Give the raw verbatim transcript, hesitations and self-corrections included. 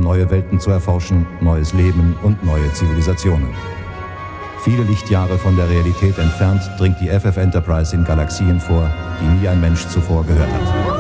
neue Welten zu erforschen, neues Leben und neue Zivilisationen. Viele Lichtjahre von der Realität entfernt dringt die F F Enterprise in Galaxien vor, die nie ein Mensch zuvor gehört hat.